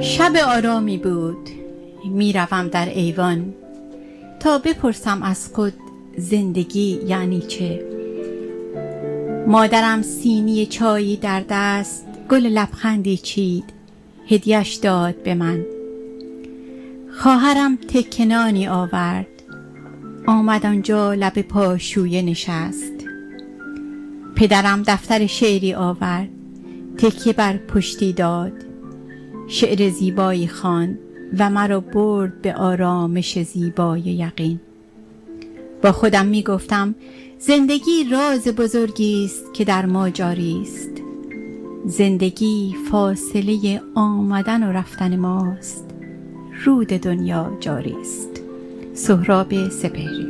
شب آرامی بود، میروم در ایوان تا بپرسم از خود زندگی یعنی چه. مادرم سینی چایی در دست، گل لبخندی چید، هدیه‌اش داد به من. خواهرم تکه نانی آورد، آمد آنجا لب پاشویه نشست. پدرم دفتر شعری آورد، تکیه بر پشتی داد، شعر زیبایی خواند و مرا برد به آرامش زیبای یقین. با خودم می گفتم زندگی راز بزرگی است که در ما جاری است. زندگی فاصله آمدن و رفتن ماست، رود دنیا جاری است. سهراب سپهری.